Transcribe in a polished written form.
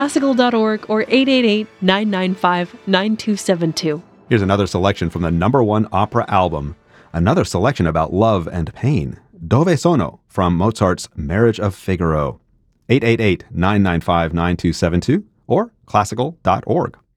Classical.org or 888-995-9272. Here's another selection from the #1 opera album, another selection about love and pain. Dove Sono from Mozart's Marriage of Figaro. 888-995-9272 or classical.org.